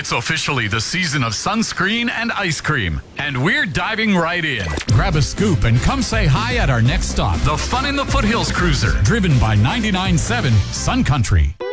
It's officially the season of sunscreen and ice cream, and we're diving right in. Grab a scoop and come say hi at our next stop. The Fun in the Foothills Cruiser, Driven by 99.7 Sun Country.